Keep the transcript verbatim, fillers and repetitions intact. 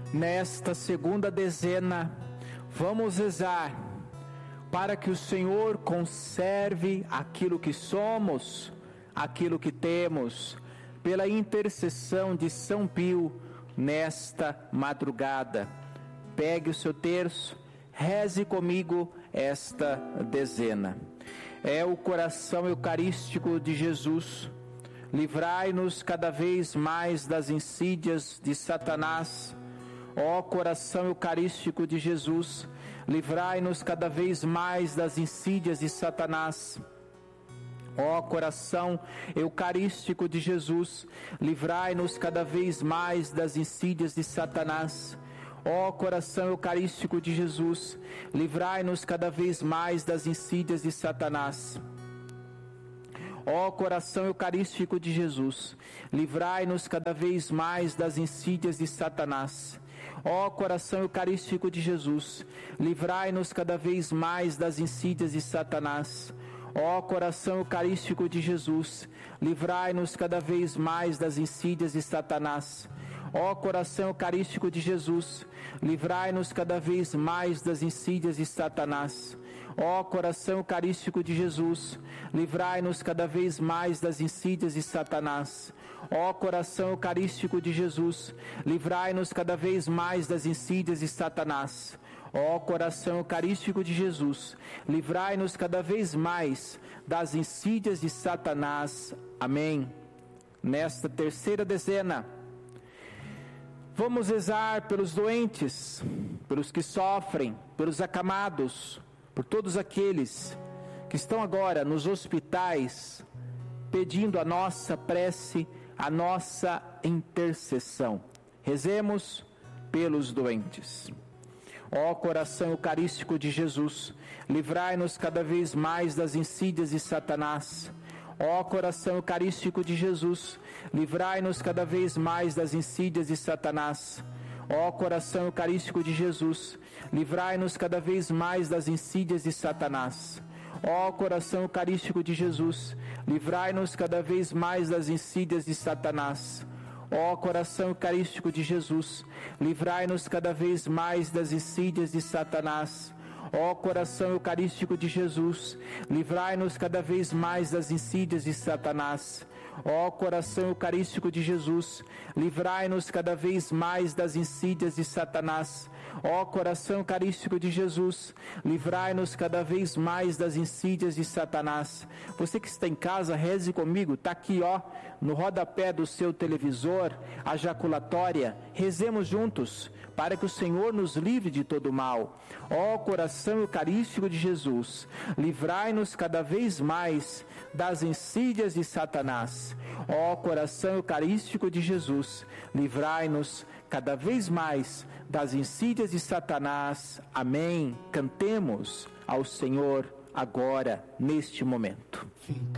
nesta segunda dezena, vamos rezar para que o Senhor conserve aquilo que somos, aquilo que temos, pela intercessão de São Pio nesta madrugada. Pegue o seu terço, reze comigo esta dezena. É o coração eucarístico de Jesus. Livrai-nos cada vez mais das insídias de Satanás. Ó coração eucarístico de Jesus, livrai-nos cada vez mais das insídias de Satanás. Ó coração eucarístico de Jesus, livrai-nos cada vez mais das insídias de Satanás. Ó coração eucarístico de Jesus, livrai-nos cada vez mais das insídias de Satanás. Ó coração eucarístico de Jesus, livrai-nos cada vez mais das insídias de Satanás. Ó coração eucarístico de Jesus, livrai-nos cada vez mais das insídias de Satanás. Ó coração eucarístico de Jesus, livrai-nos cada vez mais das insídias de Satanás. Ó coração eucarístico de Jesus, livrai-nos cada vez mais das insídias de Satanás. Ó coração eucarístico de Jesus, livrai-nos cada vez mais das insídias de Satanás. Ó coração eucarístico de Jesus, livrai-nos cada vez mais das insídias de Satanás. Ó coração eucarístico de Jesus, livrai-nos cada vez mais das insídias de Satanás. Amém. Nesta terceira dezena, vamos rezar pelos doentes, pelos que sofrem, pelos acamados, por todos aqueles que estão agora nos hospitais, pedindo a nossa prece, a nossa intercessão. Rezemos pelos doentes. Ó coração eucarístico de Jesus, livrai-nos cada vez mais das insídias de Satanás. Ó coração eucarístico de Jesus, livrai-nos cada vez mais das insídias de Satanás. Ó coração eucarístico de Jesus, livrai-nos cada vez mais das insídias de Satanás. Ó coração eucarístico de Jesus, livrai-nos cada vez mais das insídias de Satanás. Ó coração eucarístico de Jesus, livrai-nos cada vez mais das insídias de Satanás. Ó coração eucarístico de Jesus, livrai-nos cada vez mais das insídias de Satanás. Ó coração eucarístico de Jesus, livrai-nos cada vez mais das insídias de Satanás. Ó coração eucarístico de Jesus, livrai-nos cada vez mais das insídias de Satanás. Você que está em casa, reze comigo, está aqui ó, no rodapé do seu televisor, a jaculatória. Rezemos juntos, para que o Senhor nos livre de todo mal. Ó coração eucarístico de Jesus, livrai-nos cada vez mais das insídias de Satanás. Ó coração eucarístico de Jesus, livrai-nos cada vez mais das insídias de Satanás. Amém. Cantemos ao Senhor agora, neste momento.